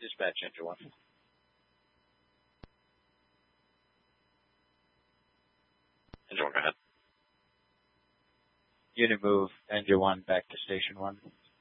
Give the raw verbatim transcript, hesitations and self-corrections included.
Dispatch Engine one. Engine one, go ahead. Unit move, Engine one back to Station one.